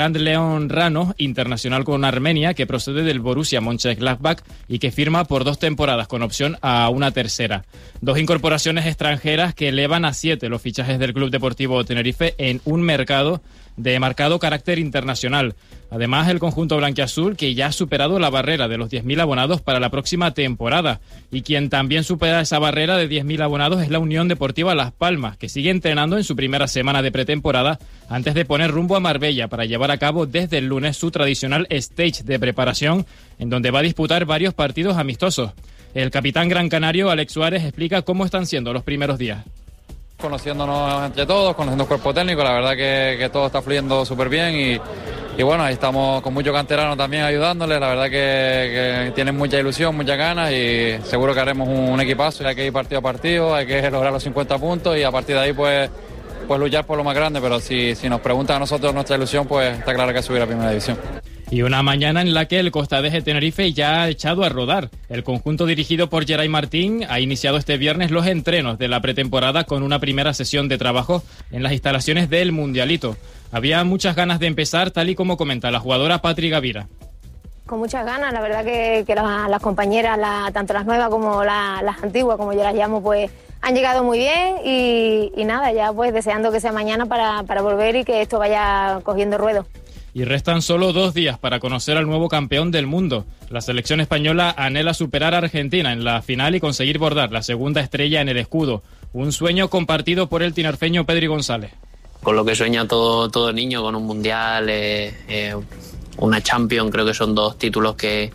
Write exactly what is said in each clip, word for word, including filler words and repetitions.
León Rano, internacional con Armenia, que procede del Borussia Mönchengladbach y que firma por dos temporadas con opción a una tercera. Dos incorporaciones extranjeras que elevan a siete los fichajes del Club Deportivo Tenerife en un mercado de marcado carácter internacional. Además, el conjunto blanquiazul, que ya ha superado la barrera de los diez mil abonados para la próxima temporada. Y quien también supera esa barrera de diez mil abonados es la Unión Deportiva Las Palmas, que sigue entrenando en su primera semana de pretemporada antes de poner rumbo a Marbella para llevar a cabo desde el lunes su tradicional stage de preparación, en donde va a disputar varios partidos amistosos. El capitán gran canario, Alex Suárez, explica cómo están siendo los primeros días. Conociéndonos entre todos, conociendo el cuerpo técnico, la verdad que, que todo está fluyendo súper bien y, y bueno, ahí estamos con muchos canteranos también ayudándole, la verdad que, que tienen mucha ilusión, muchas ganas y seguro que haremos un, un equipazo, hay que ir partido a partido, hay que lograr los cincuenta puntos y a partir de ahí pues, pues luchar por lo más grande, pero si, si nos preguntan a nosotros nuestra ilusión, pues está claro que es subir a Primera División. Y una mañana en la que el Costadeje Tenerife ya ha echado a rodar. El conjunto dirigido por Geray Martín ha iniciado este viernes los entrenos de la pretemporada con una primera sesión de trabajo en las instalaciones del Mundialito. Había muchas ganas de empezar, tal y como comenta la jugadora Patri Gavira. Con muchas ganas, la verdad que, que las, las compañeras, la, tanto las nuevas como la, las antiguas, como yo las llamo, pues han llegado muy bien y, y nada, ya pues deseando que sea mañana para, para volver y que esto vaya cogiendo ruedo. Y restan solo dos días para conocer al nuevo campeón del mundo. La selección española anhela superar a Argentina en la final y conseguir bordar la segunda estrella en el escudo. Un sueño compartido por el tinerfeño Pedri González. Con lo que sueña todo, todo niño, con un mundial, eh, eh, una Champions, creo que son dos títulos que,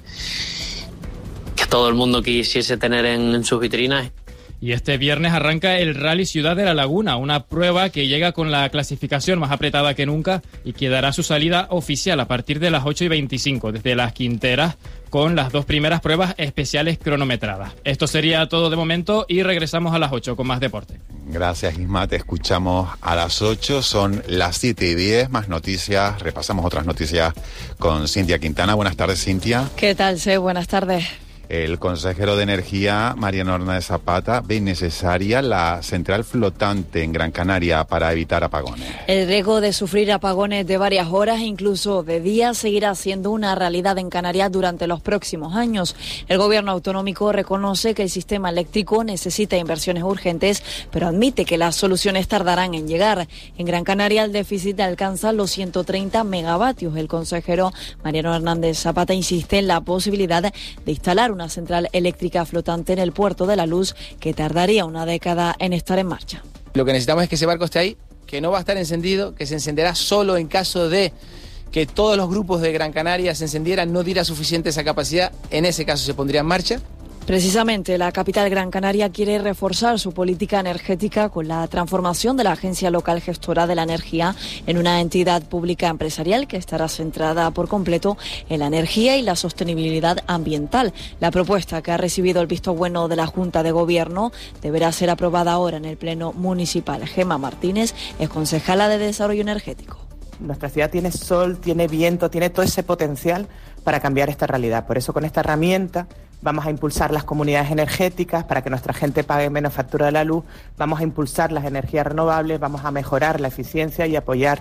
que todo el mundo quisiese tener en, en sus vitrinas. Y este viernes arranca el Rally Ciudad de la Laguna, una prueba que llega con la clasificación más apretada que nunca y que dará su salida oficial a partir de las ocho y veinticinco desde Las Quinteras, con las dos primeras pruebas especiales cronometradas. Esto sería todo de momento y regresamos a las ocho con más deporte. Gracias, Isma, te escuchamos a las ocho, son las siete y diez, más noticias, repasamos otras noticias con Cintia Quintana. Buenas tardes, Cintia. ¿Qué tal, Sé? Buenas tardes. El consejero de Energía, Mariano Hernández Zapata, ve necesaria la central flotante en Gran Canaria para evitar apagones. El riesgo de sufrir apagones de varias horas e incluso de días seguirá siendo una realidad en Canarias durante los próximos años. El gobierno autonómico reconoce que el sistema eléctrico necesita inversiones urgentes, pero admite que las soluciones tardarán en llegar. En Gran Canaria el déficit alcanza los ciento treinta megavatios. El consejero Mariano Hernández Zapata insiste en la posibilidad de instalar una central eléctrica flotante en el Puerto de la Luz que tardaría una década en estar en marcha. Lo que necesitamos es que ese barco esté ahí, que no va a estar encendido, que se encenderá solo en caso de que todos los grupos de Gran Canaria se encendieran, no diera suficiente esa capacidad, en ese caso se pondría en marcha. Precisamente, la capital Gran Canaria quiere reforzar su política energética con la transformación de la Agencia Local Gestora de la Energía en una entidad pública empresarial que estará centrada por completo en la energía y la sostenibilidad ambiental. La propuesta, que ha recibido el visto bueno de la Junta de Gobierno, deberá ser aprobada ahora en el Pleno Municipal. Gemma Martínez es concejala de Desarrollo Energético. Nuestra ciudad tiene sol, tiene viento, tiene todo ese potencial para cambiar esta realidad. Por eso, con esta herramienta vamos a impulsar las comunidades energéticas para que nuestra gente pague menos factura de la luz, vamos a impulsar las energías renovables, vamos a mejorar la eficiencia y apoyar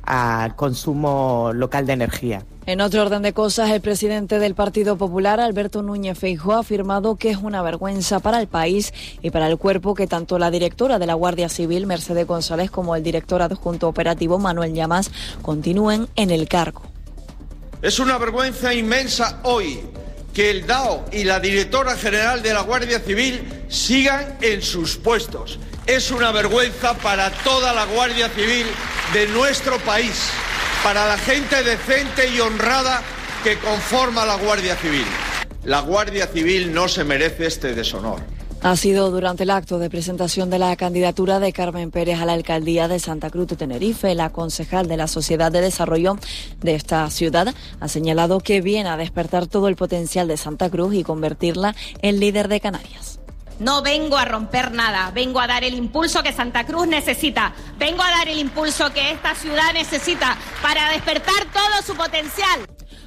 al consumo local de energía. En otro orden de cosas, el presidente del Partido Popular, Alberto Núñez Feijóo, ha afirmado que es una vergüenza para el país y para el cuerpo que tanto la directora de la Guardia Civil, Mercedes González, como el director adjunto operativo, Manuel Llamas, continúen en el cargo. Es una vergüenza inmensa hoy que el D A O y la directora general de la Guardia Civil sigan en sus puestos. Es una vergüenza para toda la Guardia Civil de nuestro país, para la gente decente y honrada que conforma la Guardia Civil. La Guardia Civil no se merece este deshonor. Ha sido durante el acto de presentación de la candidatura de Carmen Pérez a la alcaldía de Santa Cruz de Tenerife. La concejal de la Sociedad de Desarrollo de esta ciudad ha señalado que viene a despertar todo el potencial de Santa Cruz y convertirla en líder de Canarias. No vengo a romper nada, vengo a dar el impulso que Santa Cruz necesita, vengo a dar el impulso que esta ciudad necesita para despertar todo su potencial.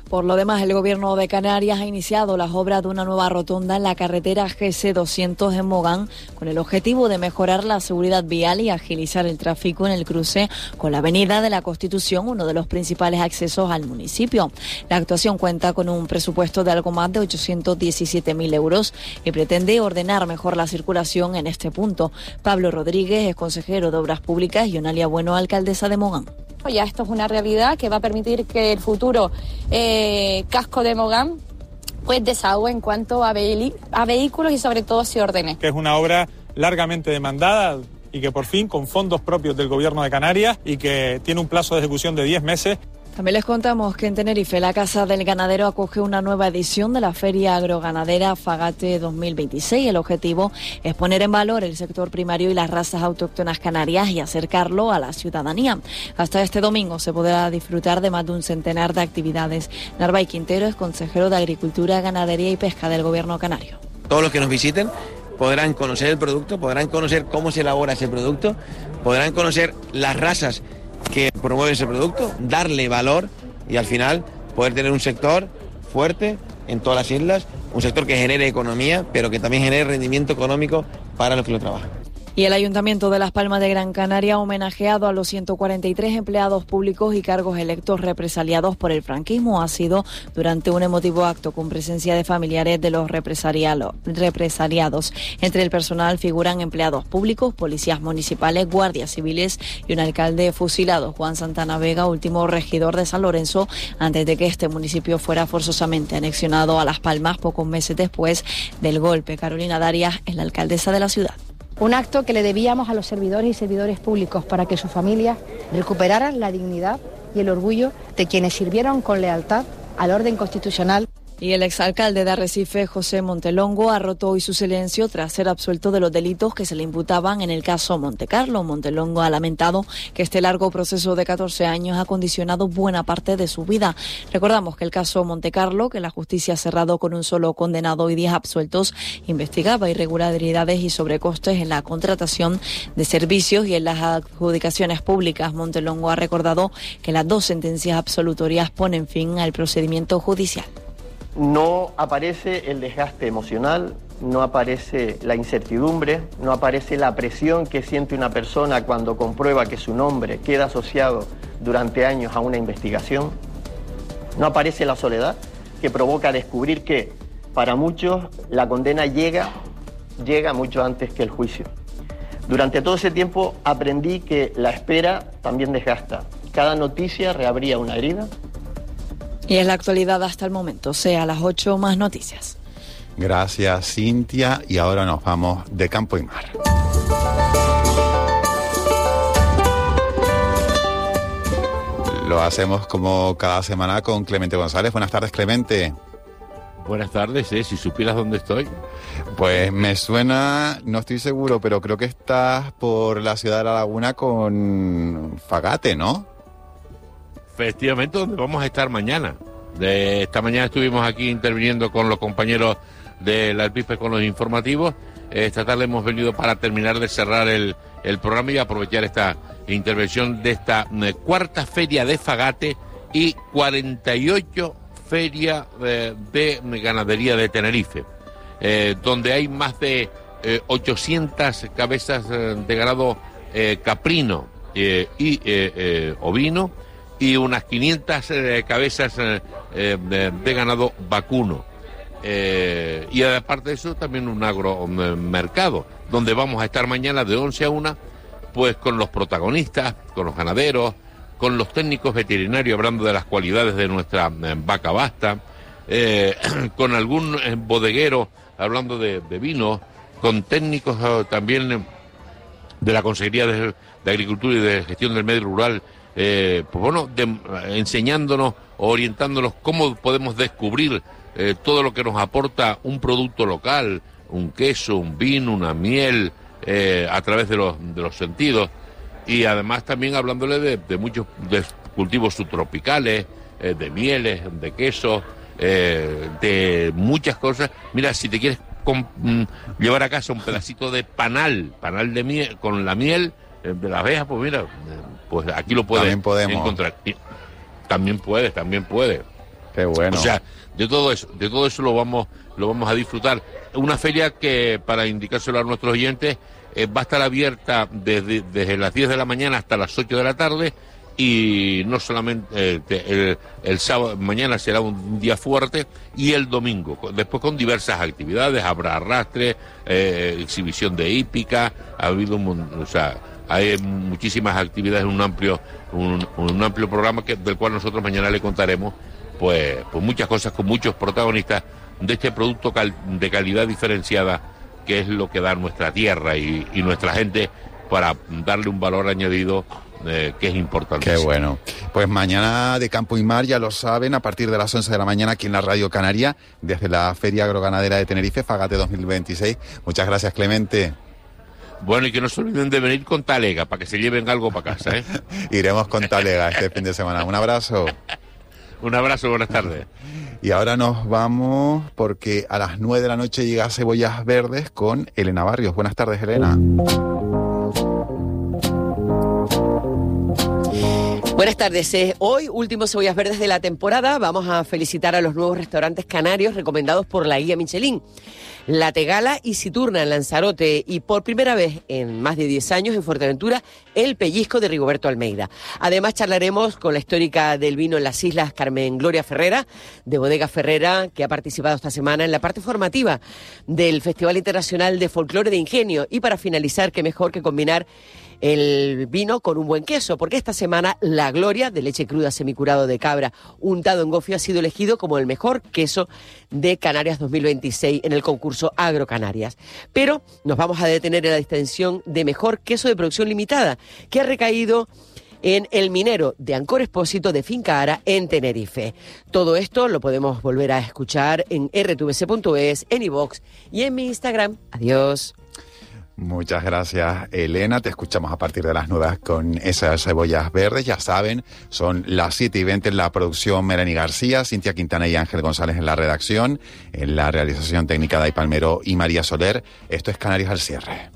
Por lo demás, el Gobierno de Canarias ha iniciado las obras de una nueva rotonda en la carretera G C doscientos en Mogán, con el objetivo de mejorar la seguridad vial y agilizar el tráfico en el cruce con la Avenida de la Constitución, uno de los principales accesos al municipio. La actuación cuenta con un presupuesto de algo más de ochocientos diecisiete mil euros y pretende ordenar mejor la circulación en este punto. Pablo Rodríguez es consejero de Obras Públicas y Onalia Bueno, alcaldesa de Mogán. Ya esto es una realidad que va a permitir que el futuro eh, casco de Mogán pues desagüe en cuanto a, ve- a vehículos y sobre todo se ordene. Que es una obra largamente demandada y que por fin con fondos propios del Gobierno de Canarias y que tiene un plazo de ejecución de diez meses. También les contamos que en Tenerife la Casa del Ganadero acoge una nueva edición de la Feria Agroganadera Fagate dos mil veintiséis. El objetivo es poner en valor el sector primario y las razas autóctonas canarias y acercarlo a la ciudadanía. Hasta este domingo se podrá disfrutar de más de un centenar de actividades. Narváez Quintero es consejero de Agricultura, Ganadería y Pesca del Gobierno canario. Todos los que nos visiten podrán conocer el producto, podrán conocer cómo se elabora ese producto, podrán conocer las razas que promueve ese producto, darle valor y al final poder tener un sector fuerte en todas las islas, un sector que genere economía, pero que también genere rendimiento económico para los que lo trabajan. Y el Ayuntamiento de Las Palmas de Gran Canaria ha homenajeado a los ciento cuarenta y tres empleados públicos y cargos electos represaliados por el franquismo. Ha sido durante un emotivo acto con presencia de familiares de los represaliados. Entre el personal figuran empleados públicos, policías municipales, guardias civiles y un alcalde fusilado, Juan Santana Vega, último regidor de San Lorenzo, antes de que este municipio fuera forzosamente anexionado a Las Palmas pocos meses después del golpe. Carolina Darias es la alcaldesa de la ciudad. Un acto que le debíamos a los servidores y servidores públicos para que sus familias recuperaran la dignidad y el orgullo de quienes sirvieron con lealtad al orden constitucional. Y el exalcalde de Arrecife, José Montelongo, ha roto hoy su silencio tras ser absuelto de los delitos que se le imputaban en el caso Montecarlo. Montelongo ha lamentado que este largo proceso de catorce años ha condicionado buena parte de su vida. Recordamos que el caso Montecarlo, que la justicia ha cerrado con un solo condenado y diez absueltos, investigaba irregularidades y sobrecostes en la contratación de servicios y en las adjudicaciones públicas. Montelongo ha recordado que las dos sentencias absolutorias ponen fin al procedimiento judicial. No aparece el desgaste emocional, no aparece la incertidumbre, no aparece la presión que siente una persona cuando comprueba que su nombre queda asociado durante años a una investigación. No aparece la soledad que provoca descubrir que para muchos la condena llega, llega mucho antes que el juicio. Durante todo ese tiempo aprendí que la espera también desgasta. Cada noticia reabría una herida. Y es la actualidad hasta el momento. Sea a las ocho, más noticias. Gracias, Cintia. Y ahora nos vamos de campo y mar. Lo hacemos como cada semana con Clemente González. Buenas tardes, Clemente. Buenas tardes, ¿eh? Si supieras dónde estoy. Pues me suena, no estoy seguro, pero creo que estás por la ciudad de La Laguna con Fagate, ¿no? Efectivamente, donde vamos a estar mañana. De esta mañana estuvimos aquí interviniendo con los compañeros del Alpipe con los informativos. Esta tarde hemos venido para terminar de cerrar el, el programa y aprovechar esta intervención de esta eh, cuarta feria de Fagate y cuarenta y ocho feria eh, de ganadería de Tenerife, eh, donde hay más de eh, ochocientas cabezas eh, de ganado eh, caprino eh, y eh, eh, ovino, y unas quinientas eh, cabezas eh, eh, de, de ganado vacuno. Eh, y aparte de eso, también un agromercado, donde vamos a estar mañana de once a una, pues con los protagonistas, con los ganaderos, con los técnicos veterinarios, hablando de las cualidades de nuestra eh, vaca basta, eh, con algún eh, bodeguero, hablando de, de vino, con técnicos eh, también eh, de la Consejería de, de Agricultura y de Gestión del Medio Rural, Eh, pues bueno, de, enseñándonos, orientándonos cómo podemos descubrir eh, todo lo que nos aporta un producto local, un queso, un vino, una miel, eh, a través de los, de los sentidos, y además también hablándole de, de muchos de cultivos subtropicales, eh, de mieles, de quesos, eh, de muchas cosas. Mira, si te quieres con, mm, llevar a casa un pedacito de panal, panal de miel, con la miel eh, de las abejas, pues mira, eh, pues aquí lo puedes también podemos. encontrar. Y también puedes, también puedes. Qué bueno. O sea, de todo eso, de todo eso lo vamos, lo vamos a disfrutar. Una feria que, para indicárselo a nuestros oyentes, eh, va a estar abierta desde, desde las diez de la mañana hasta las ocho de la tarde, y no solamente eh, el, el sábado, mañana será un día fuerte, y el domingo, después con diversas actividades, habrá arrastre, eh, exhibición de hípica, ha habido un, o sea, hay muchísimas actividades en un amplio, un, un amplio programa que, del cual nosotros mañana le contaremos, pues, pues muchas cosas con muchos protagonistas de este producto cal, de calidad diferenciada, que es lo que da nuestra tierra y, y nuestra gente, para darle un valor añadido eh, que es importante. Qué bueno. Pues mañana de Campo y Mar, ya lo saben, a partir de las once de la mañana aquí en la Radio Canaria, desde la Feria Agroganadera de Tenerife, Fagate dos mil veintiséis. Muchas gracias, Clemente. Bueno, y que no se olviden de venir con talega, para que se lleven algo para casa, ¿eh? Iremos con talega este fin de semana. Un abrazo. Un abrazo, buenas tardes. Y ahora nos vamos, porque a las nueve de la noche llega Cebollas Verdes con Elena Barrios. Buenas tardes, Elena. Buenas tardes. Eh, hoy, último Cebollas Verdes de la temporada, vamos a felicitar a los nuevos restaurantes canarios recomendados por la guía Michelin. La Tegala y Siturna en Lanzarote, y por primera vez en más de diez años en Fuerteventura, El Pellizco de Rigoberto Almeida. Además charlaremos con la histórica del vino en las islas, Carmen Gloria Ferrera, de Bodega Ferrera, que ha participado esta semana en la parte formativa del Festival Internacional de Folclore de Ingenio. Y para finalizar, qué mejor que combinar el vino con un buen queso, porque esta semana la Gloria, de leche cruda semicurado de cabra untado en gofio, ha sido elegido como el mejor queso de Canarias dos mil veintiséis en el concurso Agro Canarias. Pero nos vamos a detener en la distinción de mejor queso de producción limitada, que ha recaído en El Minero de Ancor Expósito de Finca Ara en Tenerife. Todo esto lo podemos volver a escuchar en erre te ve ce punto es, en iVox y en mi Instagram. Adiós. Muchas gracias, Elena. Te escuchamos a partir de las nueve con esas Cebollas Verdes. Ya saben, son las siete y veinte en la producción. Melanie García, Cintia Quintana y Ángel González en la redacción. En la realización técnica, Day Palmero y María Soler. Esto es Canarias al cierre.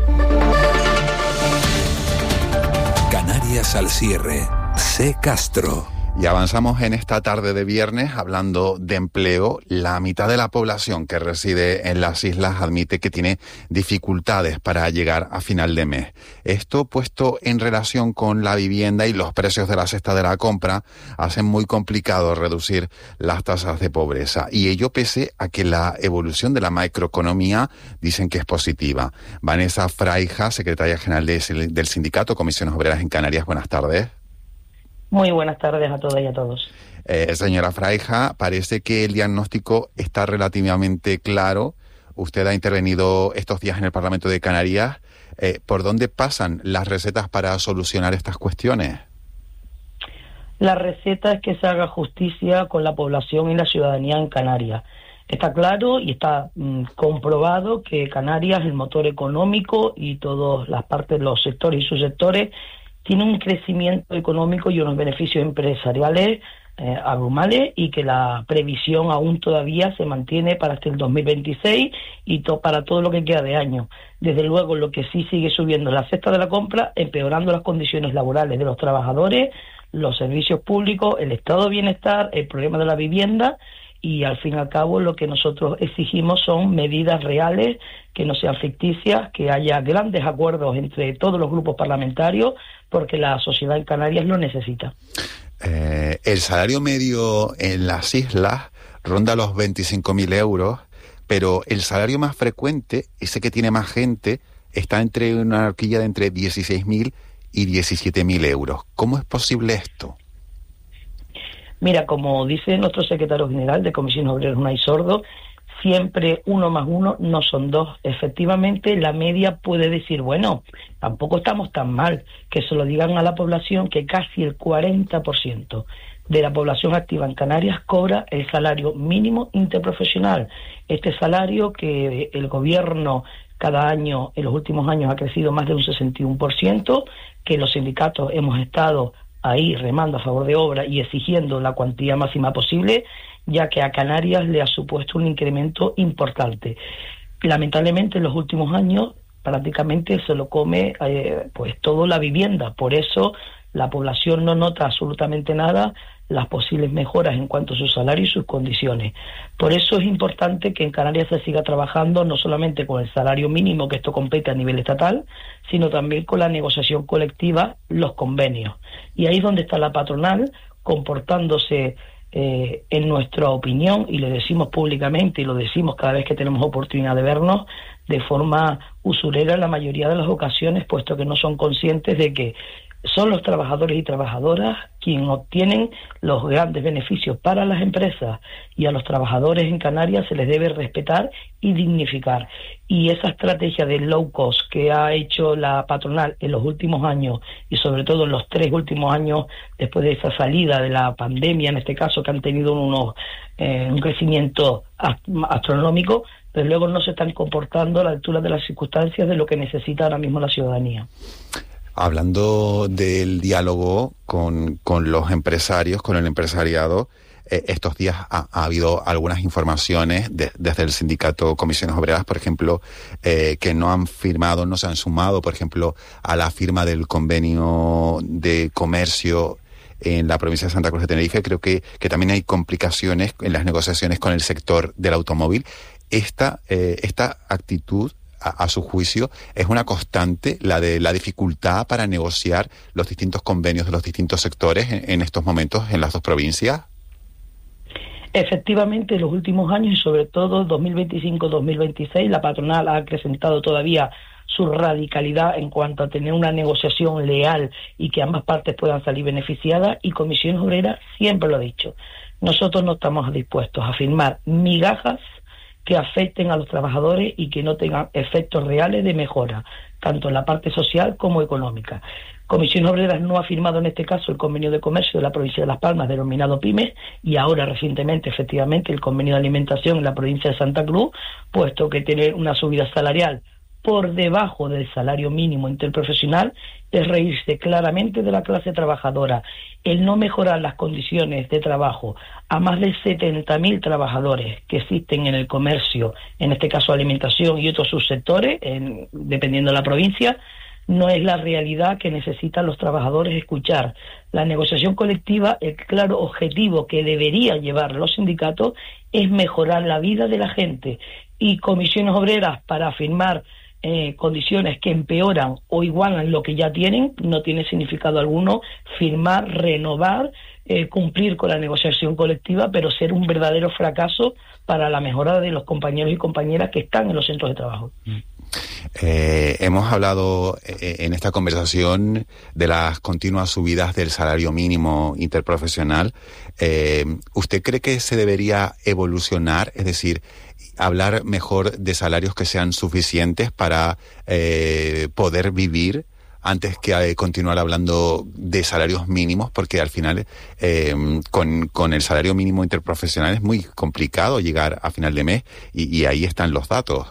Canarias al cierre. C. Castro. Y avanzamos en esta tarde de viernes hablando de empleo. La mitad de la población que reside en las islas admite que tiene dificultades para llegar a final de mes. Esto, puesto en relación con la vivienda y los precios de la cesta de la compra, hace muy complicado reducir las tasas de pobreza. Y ello pese a que la evolución de la macroeconomía dicen que es positiva. Vanessa Fraija, secretaria general de, del sindicato Comisiones Obreras en Canarias. Buenas tardes. Muy buenas tardes a todas y a todos. Eh, señora Fraija, parece que el diagnóstico está relativamente claro. Usted ha intervenido estos días en el Parlamento de Canarias. Eh, ¿Por dónde pasan las recetas para solucionar estas cuestiones? La receta es que se haga justicia con la población y la ciudadanía en Canarias. Está claro y está mm, comprobado que Canarias, el motor económico y todas las partes, los sectores y subsectores, tiene un crecimiento económico y unos beneficios empresariales eh, abrumales, y que la previsión aún todavía se mantiene para hasta el dos mil veintiséis y to- para todo lo que queda de año. Desde luego, lo que sí sigue subiendo es la cesta de la compra, empeorando las condiciones laborales de los trabajadores, los servicios públicos, el estado de bienestar, el problema de la vivienda. Y al fin y al cabo lo que nosotros exigimos son medidas reales, que no sean ficticias, que haya grandes acuerdos entre todos los grupos parlamentarios, porque la sociedad en Canarias lo necesita. Eh, el salario medio en las islas ronda los veinticinco mil euros, pero el salario más frecuente, ese que tiene más gente, está entre una horquilla de entre dieciséis mil y diecisiete mil euros. ¿Cómo es posible esto? Mira, como dice nuestro secretario general de Comisiones Obreras, Unai Sordo, siempre uno más uno no son dos. Efectivamente, la media puede decir, bueno, tampoco estamos tan mal, que se lo digan a la población, que casi el cuarenta por ciento de la población activa en Canarias cobra el salario mínimo interprofesional. Este salario que el gobierno cada año, en los últimos años, ha crecido más de un sesenta y uno por ciento, que los sindicatos hemos estado ahí remando a favor de obra y exigiendo la cuantía máxima posible, ya que a Canarias le ha supuesto un incremento importante. Lamentablemente, en los últimos años prácticamente se lo come eh, pues toda la vivienda. Por eso la población no nota absolutamente nada las posibles mejoras en cuanto a su salario y sus condiciones. Por eso es importante que en Canarias se siga trabajando no solamente con el salario mínimo, que esto compete a nivel estatal, sino también con la negociación colectiva, los convenios. Y ahí es donde está la patronal comportándose, eh, en nuestra opinión, y lo decimos públicamente y lo decimos cada vez que tenemos oportunidad de vernos, de forma usurera en la mayoría de las ocasiones, puesto que no son conscientes de que son los trabajadores y trabajadoras quienes obtienen los grandes beneficios para las empresas, y a los trabajadores en Canarias se les debe respetar y dignificar. Y esa estrategia de low cost que ha hecho la patronal en los últimos años, y sobre todo en los tres últimos años después de esa salida de la pandemia, en este caso, que han tenido unos eh, un crecimiento astronómico, pero luego no se están comportando a la altura de las circunstancias de lo que necesita ahora mismo la ciudadanía. Hablando del diálogo con, con los empresarios, con el empresariado, eh, estos días ha, ha habido algunas informaciones de, desde el sindicato Comisiones Obreras, por ejemplo, eh, que no han firmado, no se han sumado, por ejemplo, a la firma del convenio de comercio en la provincia de Santa Cruz de Tenerife. Creo que, que también hay complicaciones en las negociaciones con el sector del automóvil. Esta, eh, esta actitud, a, a su juicio, es una constante, la de la dificultad para negociar los distintos convenios de los distintos sectores en, en estos momentos en las dos provincias. Efectivamente, en los últimos años, y sobre todo dos mil veinticinco dos mil veintiséis, la patronal ha acrecentado todavía su radicalidad en cuanto a tener una negociación leal y que ambas partes puedan salir beneficiadas, y Comisiones Obreras siempre lo ha dicho. Nosotros no estamos dispuestos a firmar migajas que afecten a los trabajadores y que no tengan efectos reales de mejora, tanto en la parte social como económica. Comisiones Obreras no ha firmado en este caso el convenio de comercio de la provincia de Las Palmas, denominado PYME, y ahora recientemente, efectivamente, el convenio de alimentación en la provincia de Santa Cruz, puesto que tener una subida salarial por debajo del salario mínimo interprofesional es reírse claramente de la clase trabajadora. El no mejorar las condiciones de trabajo a más de setenta mil trabajadores que existen en el comercio, en este caso alimentación y otros subsectores, en, dependiendo de la provincia, no es la realidad que necesitan los trabajadores escuchar. La negociación colectiva, el claro objetivo que debería llevar los sindicatos es mejorar la vida de la gente, y Comisiones Obreras, para firmar Eh, condiciones que empeoran o igualan lo que ya tienen, no tiene significado alguno firmar, renovar, eh, cumplir con la negociación colectiva, pero ser un verdadero fracaso para la mejora de los compañeros y compañeras que están en los centros de trabajo. Eh, hemos hablado eh, en esta conversación de las continuas subidas del salario mínimo interprofesional. Eh, ¿Usted cree que se debería evolucionar? Es decir, hablar mejor de salarios que sean suficientes para eh, poder vivir, antes que eh, continuar hablando de salarios mínimos, porque al final eh, con, con el salario mínimo interprofesional es muy complicado llegar a final de mes, y, y ahí están los datos.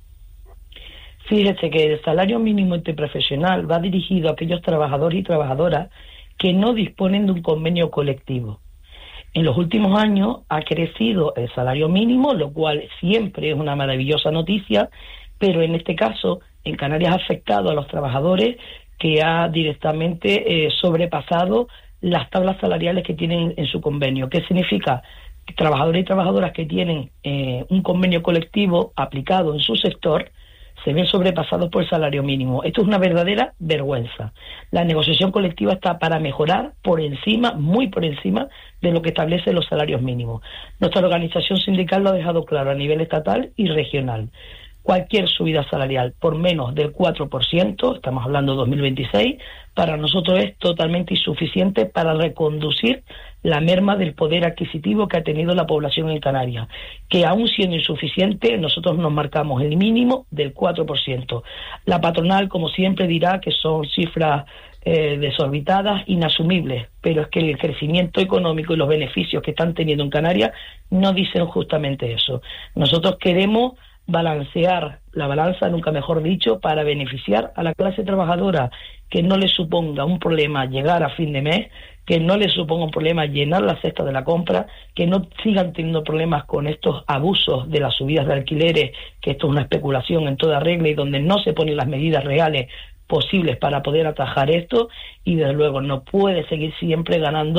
Fíjese que el salario mínimo interprofesional va dirigido a aquellos trabajadores y trabajadoras que no disponen de un convenio colectivo. En los últimos años ha crecido el salario mínimo, lo cual siempre es una maravillosa noticia, pero en este caso en Canarias ha afectado a los trabajadores, que ha directamente eh, sobrepasado las tablas salariales que tienen en su convenio. ¿Qué significa? Que trabajadores y trabajadoras que tienen eh, un convenio colectivo aplicado en su sector se ven sobrepasados por el salario mínimo. Esto es una verdadera vergüenza. La negociación colectiva está para mejorar por encima, muy por encima, de lo que establecen los salarios mínimos. Nuestra organización sindical lo ha dejado claro a nivel estatal y regional. Cualquier subida salarial por menos del cuatro por ciento, estamos hablando de dos mil veintiséis, para nosotros es totalmente insuficiente para reconducir la merma del poder adquisitivo que ha tenido la población en Canarias, que aún siendo insuficiente, nosotros nos marcamos el mínimo del cuatro por ciento. La patronal, como siempre, dirá que son cifras eh, desorbitadas, inasumibles, pero es que el crecimiento económico y los beneficios que están teniendo en Canarias no dicen justamente eso. Nosotros queremos balancear la balanza, nunca mejor dicho, para beneficiar a la clase trabajadora, que no le suponga un problema llegar a fin de mes, que no le suponga un problema llenar la cesta de la compra, que no sigan teniendo problemas con estos abusos de las subidas de alquileres, que esto es una especulación en toda regla y donde no se ponen las medidas reales posibles para poder atajar esto, y desde luego no puede seguir siempre ganando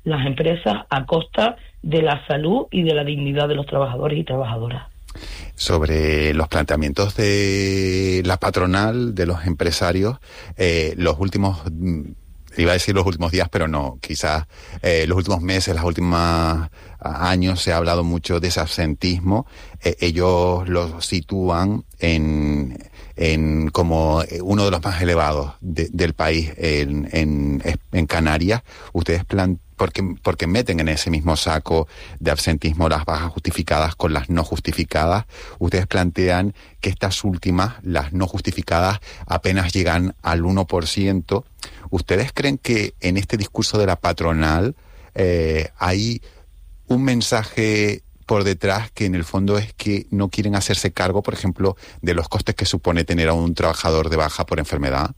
las empresas a costa de la salud y de la dignidad de los trabajadores y trabajadoras. Sobre los planteamientos de la patronal, de los empresarios, eh, los últimos, iba a decir los últimos días, pero no, quizás eh, los últimos meses, los últimos años se ha hablado mucho de ese absentismo. Eh, ellos lo sitúan en, en como uno de los más elevados de, del país en, en, en Canarias. Ustedes plantean Porque, porque meten en ese mismo saco de absentismo las bajas justificadas con las no justificadas. Ustedes plantean que estas últimas, las no justificadas, apenas llegan al uno por ciento. ¿Ustedes creen que en este discurso de la patronal eh, hay un mensaje por detrás que en el fondo es que no quieren hacerse cargo, por ejemplo, de los costes que supone tener a un trabajador de baja por enfermedad?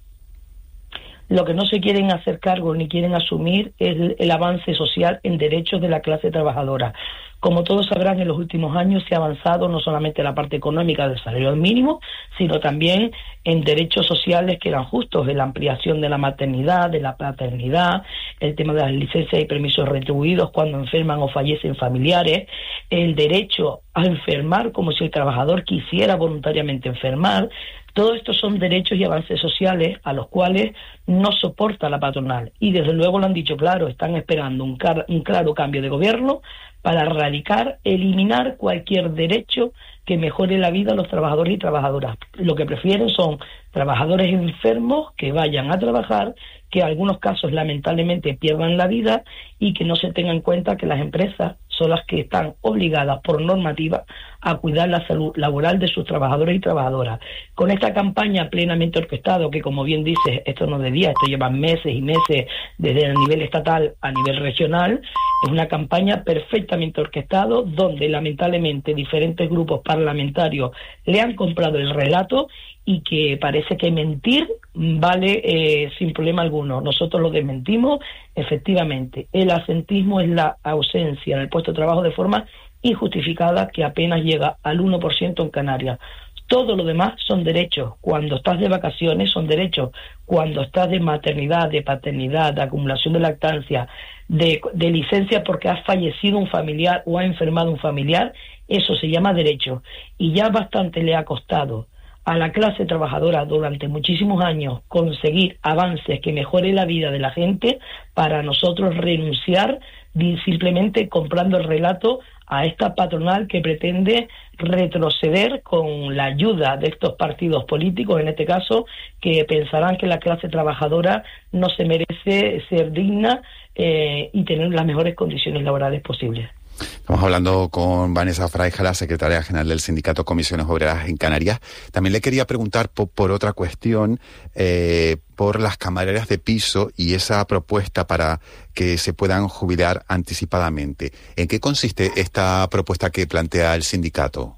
Lo que no se quieren hacer cargo ni quieren asumir es el, el avance social en derechos de la clase trabajadora. Como todos sabrán, en los últimos años se ha avanzado no solamente en la parte económica del salario mínimo, sino también en derechos sociales que eran justos, en la ampliación de la maternidad, de la paternidad, el tema de las licencias y permisos retribuidos cuando enferman o fallecen familiares, el derecho a enfermar como si el trabajador quisiera voluntariamente enfermar. Todos estos son derechos y avances sociales a los cuales no soporta la patronal. Y desde luego lo han dicho claro, están esperando un, car- un claro cambio de gobierno para erradicar, eliminar cualquier derecho que mejore la vida a los trabajadores y trabajadoras. Lo que prefieren son trabajadores enfermos que vayan a trabajar, que en algunos casos lamentablemente pierdan la vida y que no se tenga en cuenta que las empresas son las que están obligadas por normativa a cuidar la salud laboral de sus trabajadores y trabajadoras. Con esta campaña plenamente orquestada, que como bien dices, esto no es de día, esto lleva meses y meses desde el nivel estatal a nivel regional, es una campaña perfectamente orquestada donde lamentablemente diferentes grupos parlamentarios le han comprado el relato y que parece que mentir vale eh, sin problema alguno. Nosotros lo desmentimos. Efectivamente, el absentismo es la ausencia en el puesto de trabajo de forma injustificada que apenas llega al uno por ciento en Canarias. Todo lo demás son derechos. Cuando estás de vacaciones son derechos. Cuando estás de maternidad, de paternidad, de acumulación de lactancia, de, de licencia porque ha fallecido un familiar o ha enfermado un familiar, eso se llama derecho. Y ya bastante le ha costado a la clase trabajadora durante muchísimos años conseguir avances que mejore la vida de la gente para nosotros renunciar simplemente comprando el relato a esta patronal que pretende retroceder con la ayuda de estos partidos políticos, en este caso, que pensarán que la clase trabajadora no se merece ser digna eh, y tener las mejores condiciones laborales posibles. Estamos hablando con Vanessa Fraija, la secretaria general del Sindicato Comisiones Obreras en Canarias. También le quería preguntar por, por otra cuestión, eh, por las camareras de piso y esa propuesta para que se puedan jubilar anticipadamente. ¿En qué consiste esta propuesta que plantea el sindicato?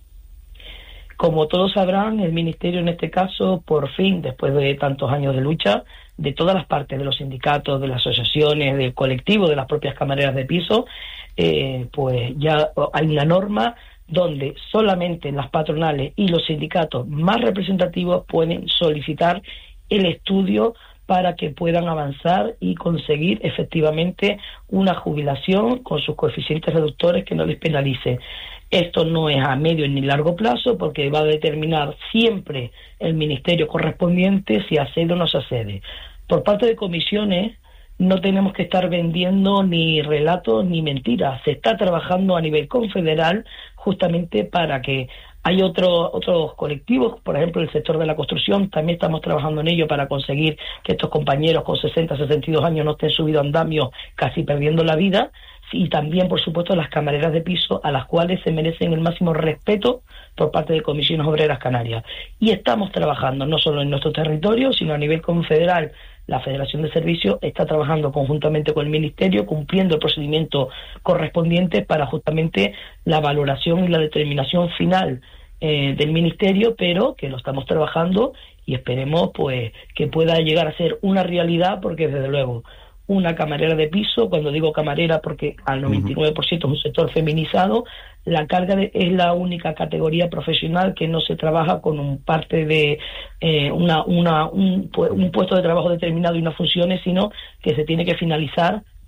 Como todos sabrán, el Ministerio en este caso, por fin, después de tantos años de lucha, de todas las partes, de los sindicatos, de las asociaciones, del colectivo, de las propias camareras de piso, eh, pues ya hay una norma donde solamente las patronales y los sindicatos más representativos pueden solicitar el estudio para que puedan avanzar y conseguir efectivamente una jubilación con sus coeficientes reductores que no les penalice. Esto no es a medio ni largo plazo porque va a determinar siempre el ministerio correspondiente si accede o no se accede. Por parte de comisiones no tenemos que estar vendiendo ni relatos ni mentiras. Se está trabajando a nivel confederal justamente para que hay otro, otros colectivos, por ejemplo el sector de la construcción, también estamos trabajando en ello para conseguir que estos compañeros con sesenta, sesenta y dos años no estén subidos a andamio casi perdiendo la vida. Y también, por supuesto, las camareras de piso, a las cuales se merecen el máximo respeto por parte de Comisiones Obreras Canarias. Y estamos trabajando no solo en nuestro territorio, sino a nivel confederal. La Federación de Servicios está trabajando conjuntamente con el Ministerio, cumpliendo el procedimiento correspondiente para justamente la valoración y la determinación final eh, del Ministerio, pero que lo estamos trabajando y esperemos pues que pueda llegar a ser una realidad, porque desde luego una camarera de piso, cuando digo camarera porque al noventa y nueve por ciento es un sector feminizado, la carga de, es la única categoría profesional que no se trabaja con un parte de eh, una, una un, un puesto de trabajo determinado y unas funciones, sino que se tiene que finalizar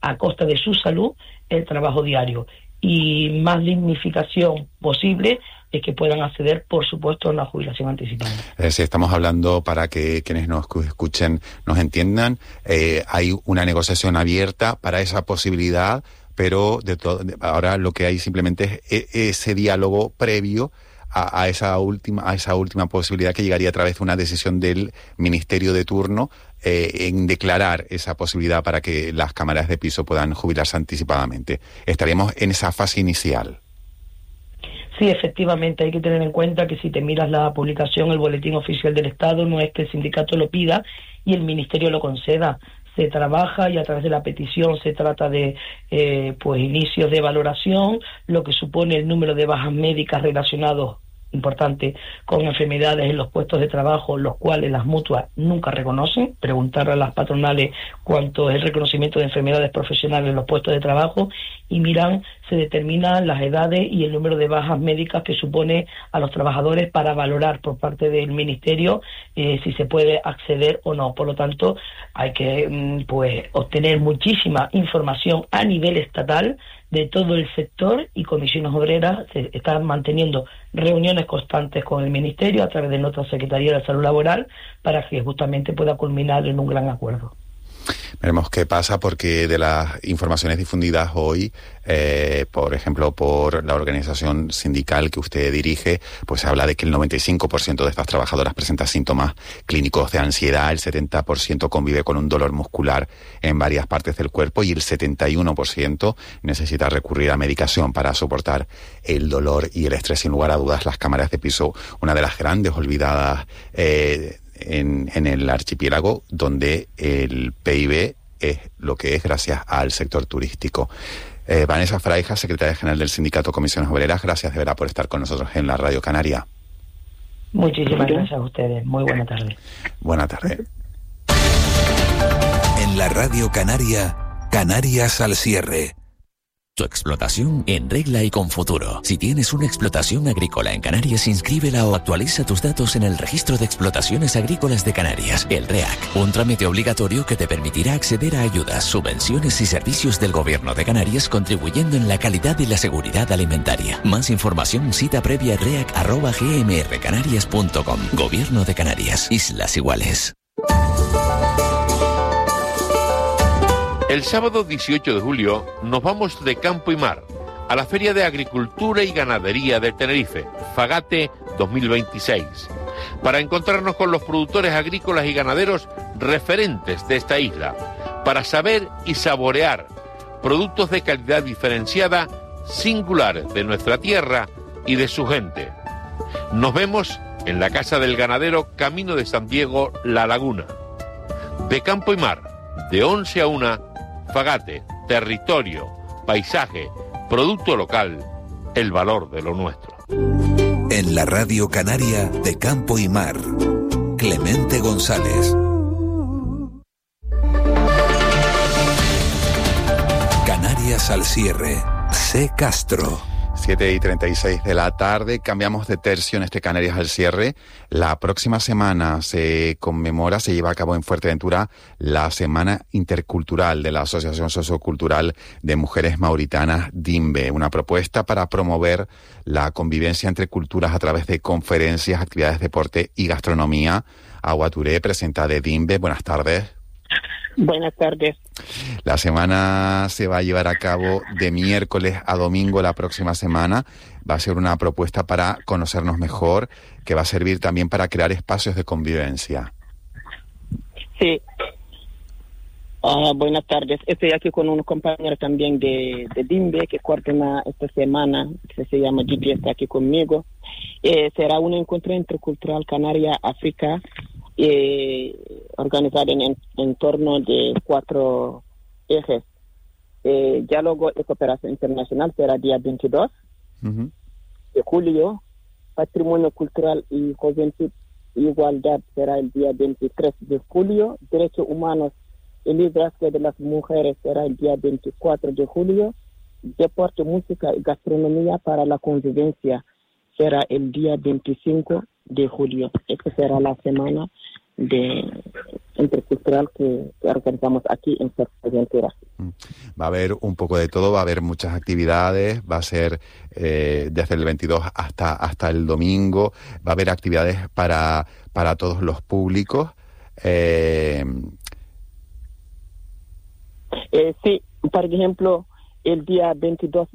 a costa de su salud el trabajo diario. Y más dignificación posible es que puedan acceder, por supuesto, a una jubilación anticipada. Eh, si estamos hablando, para que quienes nos escuchen nos entiendan, eh, hay una negociación abierta para esa posibilidad, pero de todo, ahora lo que hay simplemente es ese diálogo previo a, a esa última a esa última posibilidad que llegaría a través de una decisión del ministerio de turno eh, en declarar esa posibilidad para que las cámaras de piso puedan jubilarse anticipadamente. Estaríamos en esa fase inicial. Sí, efectivamente, hay que tener en cuenta que si te miras la publicación, el boletín oficial del Estado, no es que el sindicato lo pida y el ministerio lo conceda. Se trabaja y a través de la petición se trata de eh, pues inicios de valoración, lo que supone el número de bajas médicas relacionados, importante, con enfermedades en los puestos de trabajo, los cuales las mutuas nunca reconocen. Preguntar a las patronales cuánto es el reconocimiento de enfermedades profesionales en los puestos de trabajo y miran, se determinan las edades y el número de bajas médicas que supone a los trabajadores para valorar por parte del ministerio eh, si se puede acceder o no. Por lo tanto, hay que pues obtener muchísima información a nivel estatal de todo el sector y Comisiones Obreras se están manteniendo reuniones constantes con el Ministerio a través de nuestra Secretaría de Salud Laboral para que justamente pueda culminar en un gran acuerdo. Veremos qué pasa, porque de las informaciones difundidas hoy, eh, por ejemplo, por la organización sindical que usted dirige, pues se habla de que el noventa y cinco por ciento de estas trabajadoras presenta síntomas clínicos de ansiedad, el setenta por ciento convive con un dolor muscular en varias partes del cuerpo y el setenta y uno por ciento necesita recurrir a medicación para soportar el dolor y el estrés. Sin lugar a dudas, las cámaras de piso, una de las grandes olvidadas eh, En, en el archipiélago, donde el P I B es lo que es gracias al sector turístico. Eh, Vanessa Fraija, secretaria general del Sindicato Comisiones Obreras, gracias de verdad por estar con nosotros en la Radio Canaria. Muchísimas gracias a ustedes. Muy buena tarde. Buena tarde. En la Radio Canaria, Canarias al cierre. Tu explotación en regla y con futuro. Si tienes una explotación agrícola en Canarias, inscríbela o actualiza tus datos en el Registro de Explotaciones Agrícolas de Canarias, el REAC. Un trámite obligatorio que te permitirá acceder a ayudas, subvenciones y servicios del Gobierno de Canarias, contribuyendo en la calidad y la seguridad alimentaria. Más información, cita previa reac arroba gmrcanarias punto com. Gobierno de Canarias, Islas Iguales. El sábado dieciocho de julio nos vamos de campo y mar a la Feria de Agricultura y Ganadería de Tenerife, Fagate dos mil veintiséis, para encontrarnos con los productores agrícolas y ganaderos referentes de esta isla, para saber y saborear productos de calidad diferenciada, singulares de nuestra tierra y de su gente. Nos vemos en la Casa del Ganadero, Camino de San Diego, La Laguna. De campo y mar, de once a una, Fagate, territorio, paisaje, producto local, el valor de lo nuestro. En la Radio Canaria, de campo y mar, Clemente González. Canarias al cierre, C. Castro. siete y treinta y seis de la tarde, cambiamos de tercio en este Canarias al cierre. La próxima semana se conmemora, se lleva a cabo en Fuerteventura la Semana Intercultural de la Asociación Sociocultural de Mujeres Mauritanas, DIMBE, una propuesta para promover la convivencia entre culturas a través de conferencias, actividades, deporte y gastronomía. Agua Touré, presidenta de DIMBE, buenas tardes. Buenas tardes. La semana se va a llevar a cabo de miércoles a domingo la próxima semana. Va a ser una propuesta para conocernos mejor, que va a servir también para crear espacios de convivencia. Sí. Uh, buenas tardes. Estoy aquí con unos compañeros también de, de DIMBE que coordina esta semana, que se llama G P, está aquí conmigo. Eh, será un encuentro intercultural Canaria-África, Eh, organizada en, en, en torno de cuatro ejes. Eh, diálogo y cooperación internacional será día veintidós uh-huh. de julio. Patrimonio cultural y juventud y igualdad será el día veintitrés de julio. Derechos humanos y liderazgo de las mujeres será el día veinticuatro de julio. Deporte, música y gastronomía para la convivencia será el día veinticinco de julio. Esta será la semana de intercultural que, que organizamos aquí en Fuerteventura. Va a haber un poco de todo, va a haber muchas actividades, va a ser eh, desde el veintidós hasta hasta el domingo, va a haber actividades para, para todos los públicos. Eh... Eh, sí, por ejemplo, el día veintidós